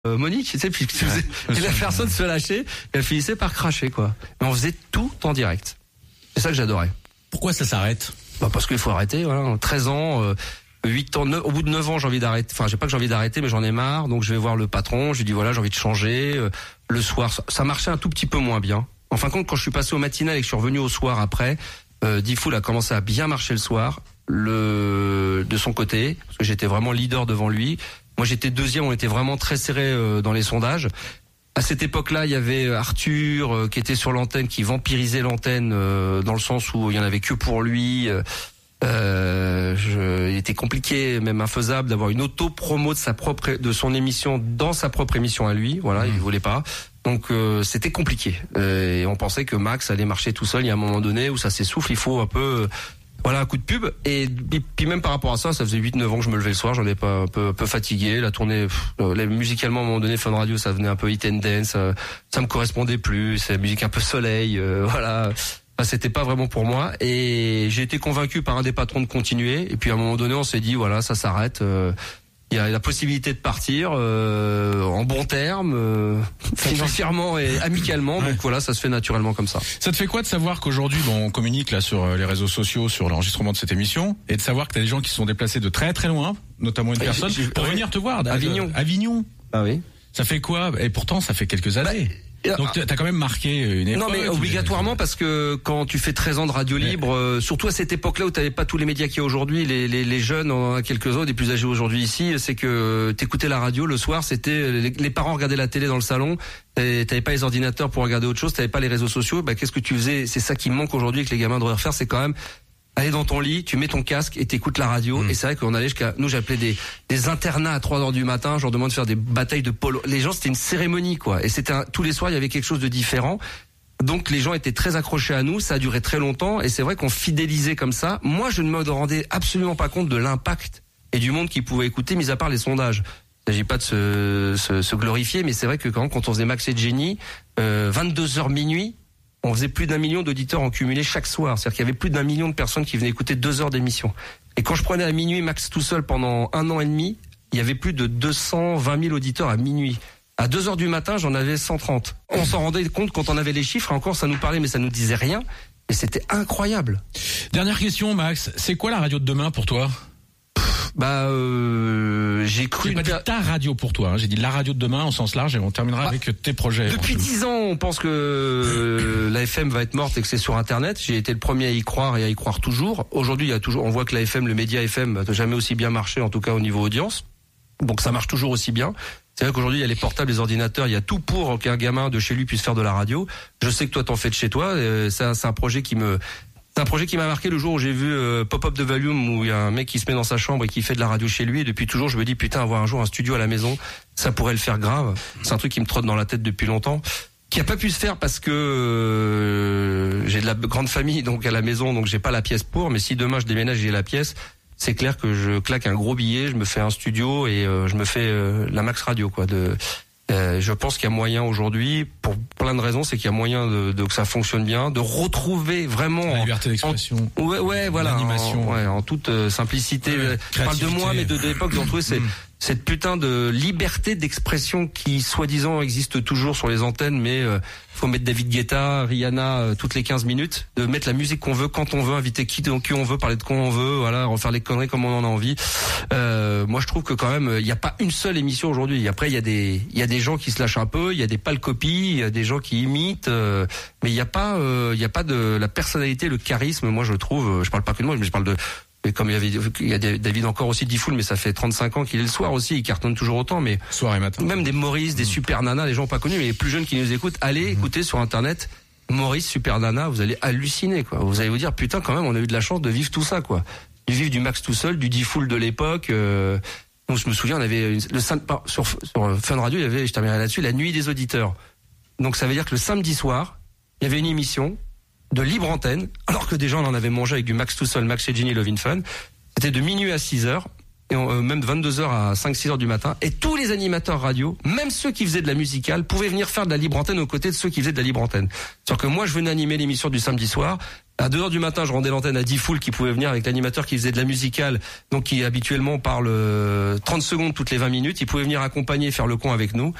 Monique, tu sais, puis et la personne se lâchait, et elle finissait par cracher, quoi. Mais on faisait tout en direct. C'est ça que j'adorais. Pourquoi ça s'arrête? Parce qu'il faut arrêter, voilà. 13 ans, 8 ans, au bout de 9 ans, j'ai envie d'arrêter. Enfin, j'ai pas que j'ai envie d'arrêter, mais j'en ai marre. Donc, je vais voir le patron. Je lui dis, voilà, j'ai envie de changer. Le soir, ça marchait un tout petit peu moins bien. En fin de compte, quand je suis passé au matinal et que je suis revenu au soir après, Diffoul a commencé à bien marcher le soir, de son côté, parce que j'étais vraiment leader devant lui. Moi, j'étais deuxième, on était vraiment très serré dans les sondages. À cette époque-là, il y avait Arthur qui était sur l'antenne, qui vampirisait l'antenne dans le sens où il y en avait que pour lui. Il était compliqué, même infaisable, d'avoir une auto-promo de son émission dans sa propre émission à lui. Voilà, il voulait pas. Donc c'était compliqué. Et on pensait que Max allait marcher tout seul. Il y a un moment donné où ça s'essouffle. Il faut un peu, un coup de pub. Et puis même par rapport à ça, ça faisait 8-9 ans que je me levais le soir. J'en ai pas un peu fatigué. La tournée, musicalement à un moment donné, Fun Radio, ça venait un peu hit and dance. Ça me correspondait plus. C'est la musique un peu soleil. Voilà. C'était pas vraiment pour moi et j'ai été convaincu par un des patrons de continuer et puis à un moment donné on s'est dit voilà ça s'arrête, il y a la possibilité de partir en bons termes, financièrement et amicalement, donc voilà ça se fait naturellement comme ça. Ça te fait quoi de savoir qu'aujourd'hui on communique là sur les réseaux sociaux sur l'enregistrement de cette émission et de savoir que t'as des gens qui se sont déplacés de très très loin, notamment une personne pour venir te voir Avignon. Ah oui. Ça fait quoi? Et pourtant ça fait quelques années. Donc t'as quand même marqué une époque. Non mais obligatoirement parce que quand tu fais 13 ans de radio libre, surtout à cette époque-là où t'avais pas tous les médias qu'il y a aujourd'hui, les jeunes, on en a quelques-uns, des plus âgés aujourd'hui ici, c'est que t'écoutais la radio le soir, c'était les parents regardaient la télé dans le salon, t'avais pas les ordinateurs pour regarder autre chose, t'avais pas les réseaux sociaux, qu'est-ce que tu faisais? C'est ça qui me manque aujourd'hui que les gamins devraient refaire, c'est quand même aller dans ton lit, tu mets ton casque et t'écoutes la radio. Et c'est vrai qu'on allait jusqu'à, nous j'appelais des internats à 3h du matin, je leur demande de faire des batailles de polo. Les gens, c'était une cérémonie, quoi. Et c'était tous les soirs, il y avait quelque chose de différent. Donc les gens étaient très accrochés à nous, ça a duré très longtemps. Et c'est vrai qu'on fidélisait comme ça. Moi, je ne me rendais absolument pas compte de l'impact et du monde qui pouvait écouter, mis à part les sondages. Il s'agit pas de se glorifier, mais c'est vrai que quand on faisait Max et Jenny, 22h minuit, on faisait plus d'1 million d'auditeurs en cumulé chaque soir. C'est-à-dire qu'il y avait plus d'1 million de personnes qui venaient écouter 2 heures d'émission. Et quand je prenais à minuit Max tout seul pendant 1 an et demi, il y avait plus de 220 000 auditeurs à minuit. À 2 heures du matin, j'en avais 130. On s'en rendait compte quand on avait les chiffres, et encore ça nous parlait, mais ça nous disait rien. Et c'était incroyable. Dernière question, Max. C'est quoi la radio de demain pour toi? J'ai cru. J'ai pas dit ta radio pour toi, hein. J'ai dit la radio de demain au sens large et on terminera avec tes projets. Depuis 10 ans, on pense que la FM va être morte et que c'est sur Internet. J'ai été le premier à y croire et à y croire toujours. Aujourd'hui, on voit que la FM, le média FM, n'a jamais aussi bien marché, en tout cas au niveau audience. Donc ça marche toujours aussi bien. C'est vrai qu'aujourd'hui, il y a les portables, les ordinateurs, il y a tout pour qu'un gamin de chez lui puisse faire de la radio. Je sais que toi, t'en fais de chez toi. C'est un projet qui m'a marqué le jour où j'ai vu Pop-Up de Valium, où il y a un mec qui se met dans sa chambre et qui fait de la radio chez lui. Et depuis toujours, je me dis, putain, avoir un jour un studio à la maison, ça pourrait le faire grave. C'est un truc qui me trotte dans la tête depuis longtemps, qui a pas pu se faire parce que j'ai de la grande famille donc à la maison, donc j'ai pas la pièce pour. Mais si demain je déménage et j'ai la pièce, c'est clair que je claque un gros billet, je me fais un studio et je me fais la Max Radio, quoi. Je pense qu'il y a moyen aujourd'hui, pour plein de raisons, c'est qu'il y a moyen de que ça fonctionne bien, de retrouver vraiment la liberté d'expression, voilà, l'animation, en toute simplicité. Je parle de moi, mais de l'époque, de retrouver cette putain de liberté d'expression qui soi-disant existe toujours sur les antennes, mais faut mettre David Guetta, Rihanna toutes les 15 minutes, de mettre la musique qu'on veut quand on veut, inviter qui on veut, parler de quoi on veut, voilà, refaire les conneries comme on en a envie. Moi je trouve que quand même il n'y a pas une seule émission aujourd'hui. Après il y a des gens qui se lâchent un peu, il y a des pâles copies, il y a des gens qui imitent, mais il y a pas de la personnalité, le charisme. Moi je trouve, je parle pas que de moi, mais je parle de. Et comme il y a David encore aussi Diffoul, mais ça fait 35 ans qu'il est le soir aussi, il cartonne toujours autant, mais soir et matin. Même des Maurice, des Super Nana, les gens pas connus, mais les plus jeunes qui nous écoutent, allez écouter sur internet Maurice, Super Nana, vous allez halluciner, quoi. Vous allez vous dire, putain, quand même, on a eu de la chance de vivre tout ça, quoi. Du vivre du Max tout seul, du Diffoul de l'époque. Donc je me souviens, on avait sur Fun Radio, il y avait, je terminerai là-dessus, la nuit des auditeurs. Donc ça veut dire que le samedi soir, il y avait une émission de libre antenne, alors que déjà on en avait mangé avec du Max tout seul, Max et Jenny Love in Fun. C'était de minuit à 6h. et même 22h à 5-6h du matin. Et tous les animateurs radio, même ceux qui faisaient de la musicale, pouvaient venir faire de la libre antenne aux côtés de ceux qui faisaient de la libre antenne. C'est-à-dire que moi, je venais animer l'émission du samedi soir. À 2h du matin, je rendais l'antenne à 10 foules qui pouvaient venir avec l'animateur qui faisait de la musicale, donc qui habituellement parle 30 secondes toutes les 20 minutes. Il pouvait venir accompagner, faire le con avec nous.